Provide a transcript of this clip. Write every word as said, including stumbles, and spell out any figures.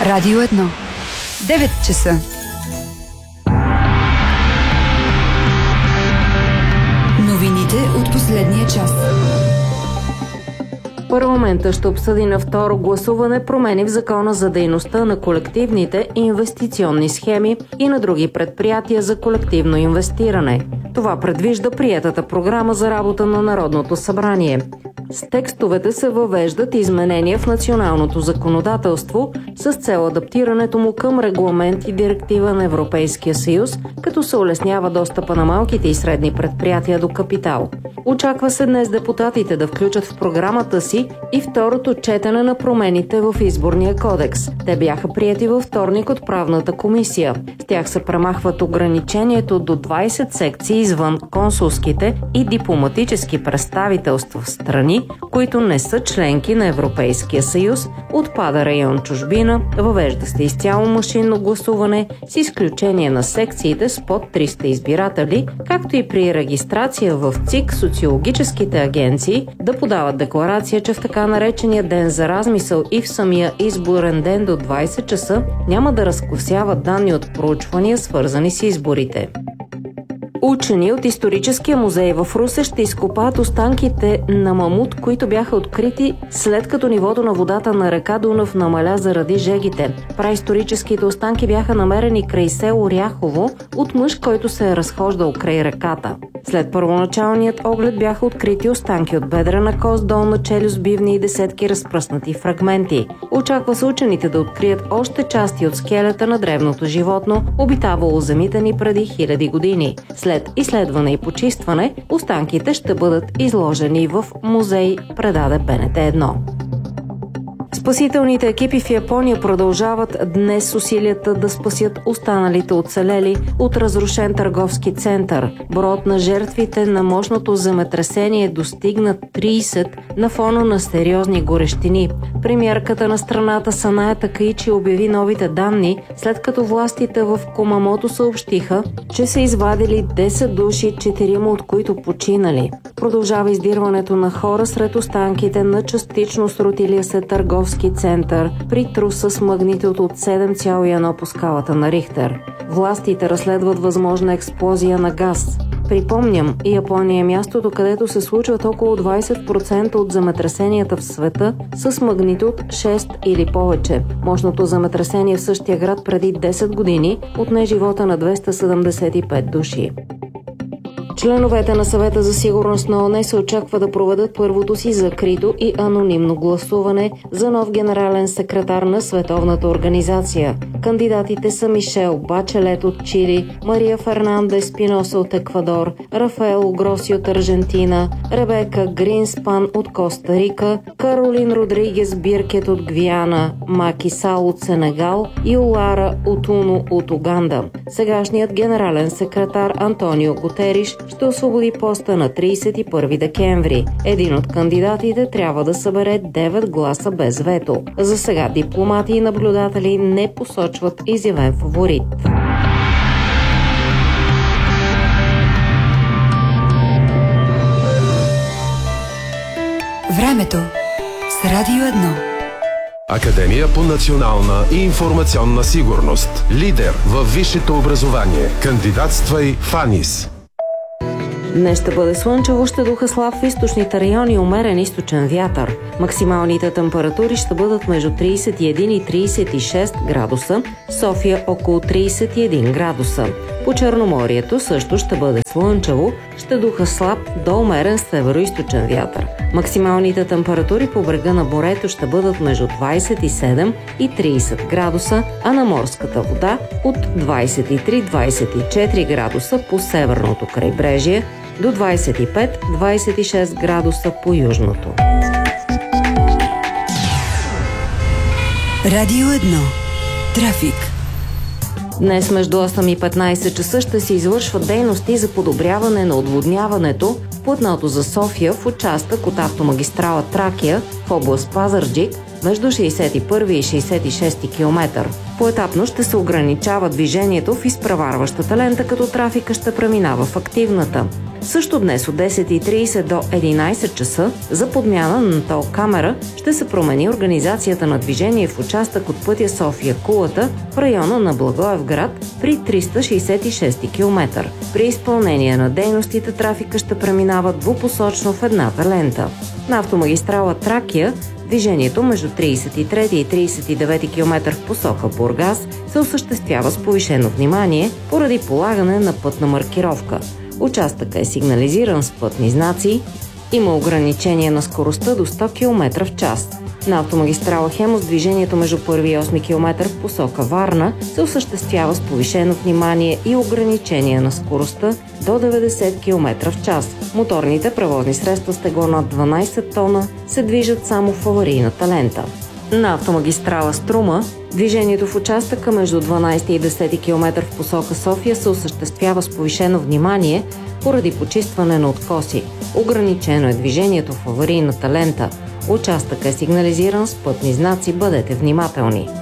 Радио едно. девет часа. Новините от последния час. Парламентът ще обсъди на второ гласуване промени в Закона за дейността на колективните инвестиционни схеми и на други предприятия за колективно инвестиране. Това предвижда приетата програма за работа на Народното събрание. С текстовете се въвеждат изменения в националното законодателство с цел адаптирането му към регламент и директива на Европейския съюз, като се улеснява достъпа на малките и средни предприятия до капитал. Очаква се днес депутатите да включат в програмата си и второто четене на промените в Изборния кодекс. Те бяха приети във вторник от правната комисия. С тях се премахват ограничението до двайсет секции извън консулските и дипломатически представителства в страни, които не са членки на Европейския съюз, отпада район чужбина, въвежда се изцяло машинно гласуване с изключение на секциите с под триста избиратели, както и при регистрация в ЦИК социологическите агенции да подават декларация, че в така наречения ден за размисъл и в самия изборен ден до двайсет часа няма да разгласяват данни от проучвания, свързани с изборите. Учени от Историческия музей в Русе ще изкопаят останките на мамут, които бяха открити след като нивото на водата на река Дунав намаля заради жегите. Праисторическите останки бяха намерени край село Ряхово от мъж, който се е разхождал край реката. След първоначалният оглед бяха открити останки от бедрена кост, долна челюст, бивни и десетки разпръснати фрагменти. Очаква се учените да открият още части от скелета на древното животно, обитавало земите ни преди хиляди години. След изследване и почистване, останките ще бъдат изложени в музей, предаде Б Н Т едно. Спасителните екипи в Япония продължават днес усилията да спасят останалите оцелели от разрушен търговски център. Броят на жертвите на мощното земетресение достигна трийсет на фона на сериозни горещини. Премиерката на страната Саная Такаичи обяви новите данни, след като властите в Кумамото съобщиха, че са извадили десет души, четирима от които починали. Продължава издирването на хора сред останките на частично срутилия се търговски център при трус с магнитуд от седем цяло и едно по скалата на Рихтер. Властите разследват възможна експлозия на газ. Припомням, Япония е мястото, където се случват около двайсет процента от земетресенията в света с магнитуд шест или повече. Мощното земетресение в същия град преди десет години отне живота на двеста седемдесет и пет души. Членовете на Съвета за сигурност на ООН се очаква да проведат първото си закрито и анонимно гласуване за нов генерален секретар на Световната организация. Кандидатите са Мишел Бачелет от Чили, Мария Фернандес Спиноса от Еквадор, Рафаел Гроси от Аржентина, Ребека Гринспан от Коста Рика, Каролин Родригес Биркет от Гвиана, Маки Сал от Сенегал и Олара Отуно от Уганда. Сегашният генерален секретар Антонио Гутериш ще освободи поста на трийсет и първи декември. Един от кандидатите трябва да събере девет гласа без вето. За сега дипломати и наблюдатели не посочват изявен фаворит. Времето с Радио едно. Академия по национална и информационна сигурност. Лидер във висшето образование. Кандидатствай в АНИС. Днес ще бъде слънчево, ще духа слаб в източните райони, умерен източен вятър. Максималните температури ще бъдат между трийсет и един и трийсет и шест градуса, София около трийсет и един градуса. По Черноморието също ще бъде слънчево, ще духа слаб до умерен североизточен вятър. Максималните температури по брега на морето ще бъдат между двайсет и седем и трийсет градуса, а на морската вода от двайсет и три до двайсет и четири градуса по северното крайбрежие до двайсет и пет до двайсет и шест градуса по южното. Радио едно. Трафик. Днес между осем и петнайсет часа ще се извършват дейности за подобряване на отводняването в платното за София в участък от автомагистрала Тракия в област Пазарджик между шейсет и първи и шейсет и шести километър. Поетапно ще се ограничава движението в изпреварващата лента, като трафика ще преминава в активната. Също днес от десет и трийсет до единайсет часа за подмяна на тол камера ще се промени организацията на движение в участък от пътя София-Кулата в района на Благоевград при триста шейсет и шести километър. При изпълнение на дейностите трафика ще преминава двупосочно в едната лента. На автомагистрала Тракия движението между трийсет и трети и трийсет и девети километър в посока Бургас се осъществява с повишено внимание поради полагане на пътна маркировка. Участъкът е сигнализиран с пътни знаци. Има ограничение на скоростта до сто километра в час. На автомагистрала Хемус движението между първи и осми километър в посока Варна се осъществява с повишено внимание и ограничение на скоростта до деветдесет километра в час. Моторните превозни средства с тегло над дванайсет тона се движат само в аварийната лента. На автомагистрала Струма движението в участъка между дванайсети и десети километър в посока София се осъществява с повишено внимание поради почистване на откоси. Ограничено е движението в аварийната лента. Участъкът е сигнализиран с пътни знаци, бъдете внимателни.